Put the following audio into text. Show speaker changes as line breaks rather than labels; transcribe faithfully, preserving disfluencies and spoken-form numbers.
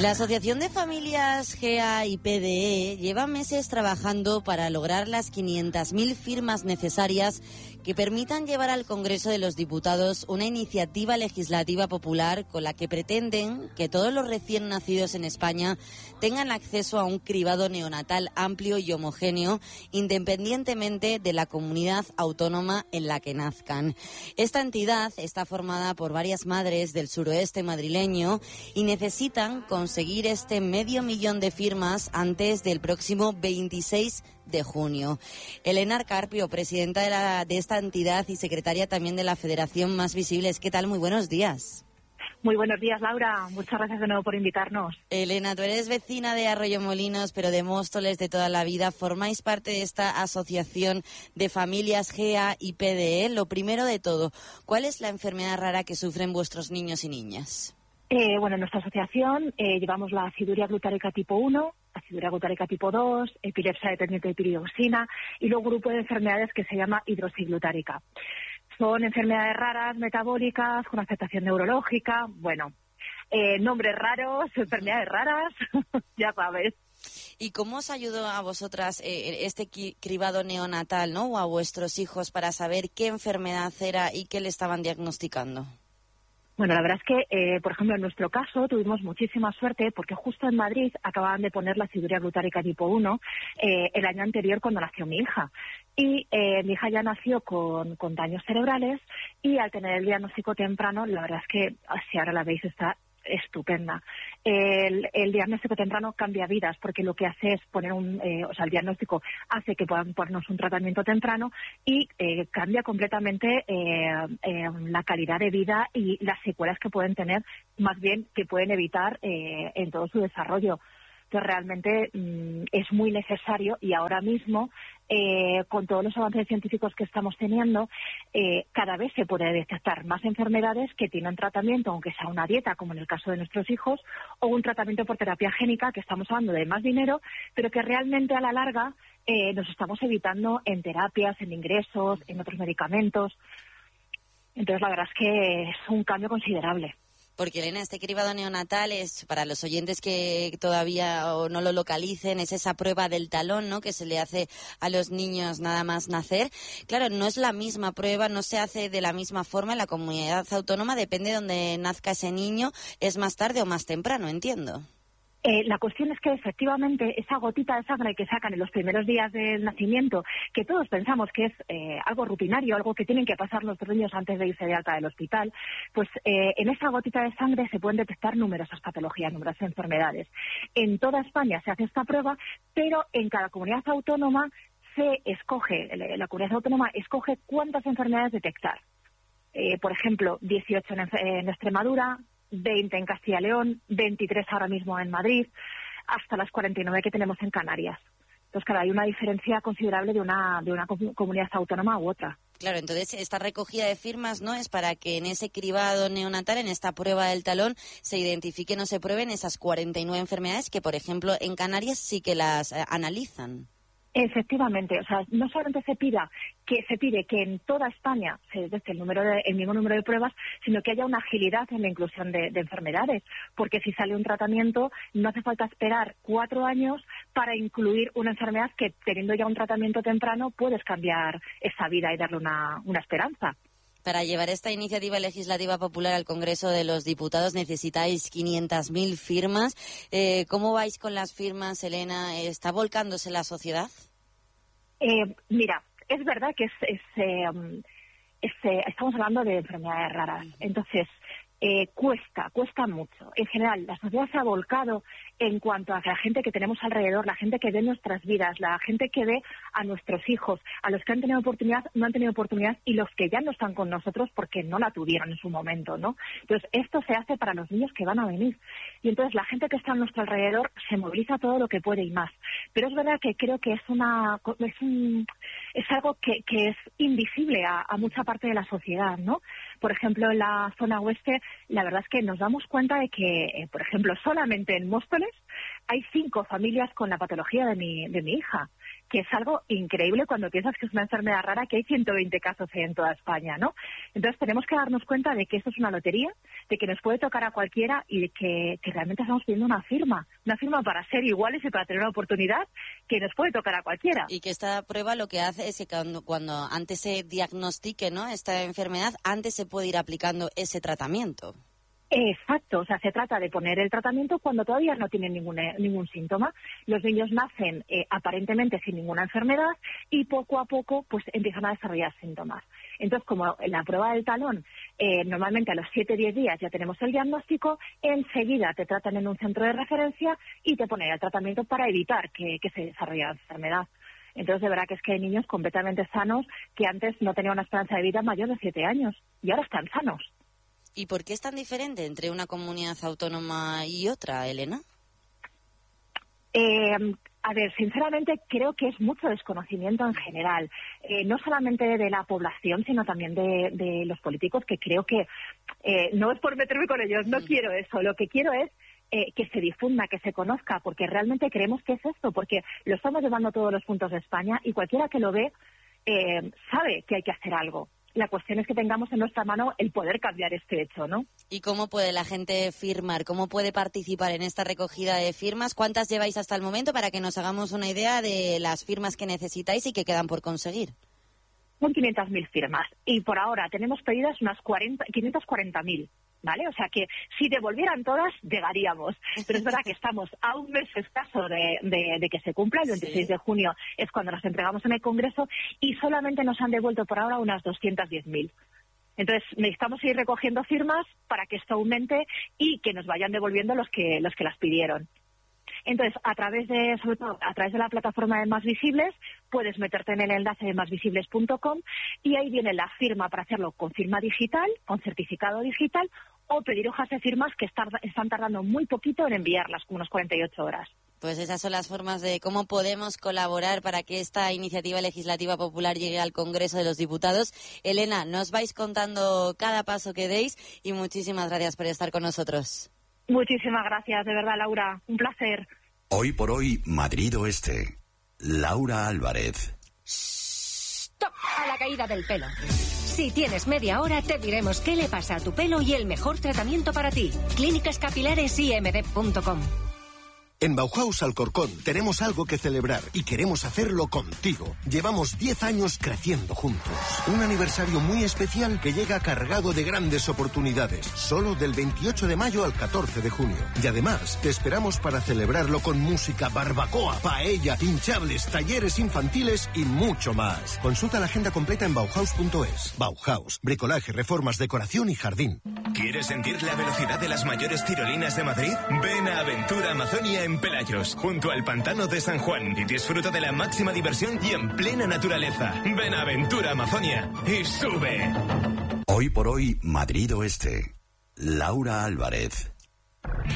La Asociación de Familias G A y P D E lleva meses trabajando para lograr las quinientas mil firmas necesarias que permitan llevar al Congreso de los Diputados una iniciativa legislativa popular con la que pretenden que todos los recién nacidos en España tengan acceso a un cribado neonatal amplio y homogéneo, independientemente de la comunidad autónoma en la que nazcan. Esta entidad está formada por varias madres del suroeste madrileño y necesitan conseguir este medio millón de firmas antes del próximo veintiséis de junio. Elena Arcarpio, presidenta de, la, de esta entidad y secretaria también de la Federación Más Visibles. ¿Qué tal? Muy buenos días.
Muy buenos días, Laura. Muchas gracias de nuevo por invitarnos.
Elena, tú eres vecina de Arroyomolinos, pero de Móstoles de toda la vida. Formáis parte de esta asociación de familias G A y P D E. Lo primero de todo, ¿cuál es la enfermedad rara que sufren vuestros niños y niñas?
Eh, bueno, en nuestra asociación eh, llevamos la aciduria glutárica tipo uno, aciduria glutárica tipo dos, epilepsia dependiente de piridioxina y luego un grupo de enfermedades que se llama hidroxiglutárica. Son enfermedades raras, metabólicas, con afectación neurológica, bueno, eh, nombres raros, enfermedades raras, ya sabes.
¿Y cómo os ayudó a vosotras eh, este cribado neonatal, ¿no? O a vuestros hijos para saber qué enfermedad era y qué le estaban diagnosticando?
Bueno, la verdad es que, eh, por ejemplo, en nuestro caso tuvimos muchísima suerte porque justo en Madrid acababan de poner la aciduria glutárica tipo uno eh, el año anterior cuando nació mi hija. Y eh, mi hija ya nació con, con daños cerebrales y al tener el diagnóstico temprano, la verdad es que, si ahora la veis, está estupenda. El, el diagnóstico temprano cambia vidas porque lo que hace es poner un, eh, o sea, el diagnóstico hace que puedan ponernos un tratamiento temprano y eh, cambia completamente eh, eh, la calidad de vida y las secuelas que pueden tener, más bien que pueden evitar eh, en todo su desarrollo. Entonces, realmente mmm, es muy necesario y ahora mismo, eh, con todos los avances científicos que estamos teniendo, eh, cada vez se puede detectar más enfermedades que tienen tratamiento, aunque sea una dieta, como en el caso de nuestros hijos, o un tratamiento por terapia génica, que estamos hablando de más dinero, pero que realmente a la larga eh, nos estamos evitando en terapias, en ingresos, en otros medicamentos. Entonces, la verdad es que es un cambio considerable.
Porque, Elena, este cribado neonatal es, para los oyentes que todavía no lo localicen, es esa prueba del talón, ¿no?, que se le hace a los niños nada más nacer. Claro, no es la misma prueba, no se hace de la misma forma en la comunidad autónoma, depende de donde nazca ese niño, es más tarde o más temprano, entiendo.
Eh, la cuestión es que efectivamente esa gotita de sangre que sacan en los primeros días del nacimiento, que todos pensamos que es eh, algo rutinario, algo que tienen que pasar los niños antes de irse de alta del hospital, pues eh, en esa gotita de sangre se pueden detectar numerosas patologías, numerosas enfermedades. En toda España se hace esta prueba, pero en cada comunidad autónoma se escoge, la comunidad autónoma escoge cuántas enfermedades detectar. Eh, por ejemplo, dieciocho en, en Extremadura, veinte en Castilla y León, veintitrés ahora mismo en Madrid, hasta las cuarenta y nueve que tenemos en Canarias. Entonces, claro, hay una diferencia considerable de una, de una comunidad autónoma u otra.
Claro, entonces esta recogida de firmas, ¿no?, es para que en ese cribado neonatal, en esta prueba del talón, se identifiquen o se prueben esas cuarenta y nueve enfermedades que, por ejemplo, en Canarias sí que las eh, analizan.
Efectivamente, o sea, no solamente se pida que se pide que en toda España se detecte el número de, el mismo número de pruebas, sino que haya una agilidad en la inclusión de, de enfermedades, porque si sale un tratamiento no hace falta esperar cuatro años para incluir una enfermedad que, teniendo ya un tratamiento temprano, puedes cambiar esa vida y darle una, una esperanza.
Para llevar esta iniciativa legislativa popular al Congreso de los Diputados necesitáis quinientas mil firmas. Eh, ¿Cómo vais con las firmas, Elena? ¿Está volcándose la sociedad?
Eh, mira, es verdad que es, es, eh, es, eh, estamos hablando de enfermedades raras. Entonces, eh, cuesta, cuesta mucho. En general, la sociedad se ha volcado en cuanto a la gente que tenemos alrededor, la gente que ve nuestras vidas, la gente que ve a nuestros hijos, a los que han tenido oportunidad, no han tenido oportunidad y los que ya no están con nosotros porque no la tuvieron en su momento, ¿no? Entonces, esto se hace para los niños que van a venir. Y entonces la gente que está a nuestro alrededor se moviliza todo lo que puede y más. Pero es verdad que creo que es una es, un, es algo que, que es invisible a, a mucha parte de la sociedad, ¿no? Por ejemplo, en la zona oeste, la verdad es que nos damos cuenta de que, eh, por ejemplo, solamente en Móstoles hay cinco familias con la patología de mi, de mi hija, que es algo increíble cuando piensas que es una enfermedad rara, que hay ciento veinte casos en toda España, ¿no? Entonces tenemos que darnos cuenta de que esto es una lotería, de que nos puede tocar a cualquiera y de que, que realmente estamos pidiendo una firma, una firma para ser iguales y para tener una oportunidad que nos puede tocar a cualquiera.
Y que esta prueba lo que hace es que cuando, cuando antes se diagnostique, ¿no?, esta enfermedad, antes se puede ir aplicando ese tratamiento.
Exacto, o sea, se trata de poner el tratamiento cuando todavía no tienen ningún, ningún síntoma. Los niños nacen eh, aparentemente sin ninguna enfermedad y poco a poco pues empiezan a desarrollar síntomas. Entonces, como en la prueba del talón, eh, normalmente a los siete a diez días ya tenemos el diagnóstico, enseguida te tratan en un centro de referencia y te ponen el tratamiento para evitar que, que se desarrolle la enfermedad. Entonces, de verdad que es que hay niños completamente sanos que antes no tenían una esperanza de vida mayor de siete años y ahora están sanos.
¿Y por qué es tan diferente entre una comunidad autónoma y otra, Elena?
Eh, a ver, sinceramente creo que es mucho desconocimiento en general, eh, no solamente de la población, sino también de, de los políticos, que creo que, eh, no es por meterme con ellos, no mm. quiero eso, lo que quiero es eh, que se difunda, que se conozca, porque realmente creemos que es esto, porque lo estamos llevando a todos los puntos de España y cualquiera que lo ve eh, sabe que hay que hacer algo. La cuestión es que tengamos en nuestra mano el poder cambiar este hecho, ¿no?
¿Y cómo puede la gente firmar? ¿Cómo puede participar en esta recogida de firmas? ¿Cuántas lleváis hasta el momento para que nos hagamos una idea de las firmas que necesitáis y que quedan por conseguir?
Son quinientas mil firmas y por ahora tenemos pedidas unas quinientas cuarenta mil. ¿Vale? O sea que si devolvieran todas, llegaríamos. Pero es verdad que estamos a un mes escaso de, de, de que se cumpla, el veintiséis de junio es cuando nos entregamos en el Congreso y solamente nos han devuelto por ahora unas doscientas diez mil. Entonces necesitamos ir recogiendo firmas para que esto aumente y que nos vayan devolviendo los que, los que las pidieron. Entonces, a través de, sobre todo, a través de la plataforma de Más Visibles, puedes meterte en el enlace de más visibles punto com y ahí viene la firma para hacerlo con firma digital, con certificado digital, o pedir hojas de firmas que estar, están tardando muy poquito en enviarlas, como unas cuarenta y ocho horas.
Pues esas son las formas de cómo podemos colaborar para que esta iniciativa legislativa popular llegue al Congreso de los Diputados. Elena, nos vais contando cada paso que deis y muchísimas gracias por estar con nosotros.
Muchísimas gracias, de verdad, Laura. Un placer.
Hoy por hoy, Madrid Oeste. Laura Álvarez.
¡Stop! A la caída del pelo. Si tienes media hora, te diremos qué le pasa a tu pelo y el mejor tratamiento para ti. Clínicas Capilares I M D punto com.
En Bauhaus Alcorcón tenemos algo que celebrar y queremos hacerlo contigo. Llevamos diez años creciendo juntos. Un aniversario muy especial que llega cargado de grandes oportunidades. Solo del veintiocho de mayo al catorce de junio. Y además, te esperamos para celebrarlo con música, barbacoa, paella, hinchables, talleres infantiles y mucho más. Consulta la agenda completa en bauhaus punto es. Bauhaus, bricolaje, reformas, decoración y jardín.
¿Quieres sentir la velocidad de las mayores tirolinas de Madrid? Ven a Aventura Amazonia en Pelayos, junto al pantano de San Juan, y disfruta de la máxima diversión y en plena naturaleza. Ven a Aventura Amazonia y sube.
Hoy por hoy, Madrid Oeste. Laura Álvarez.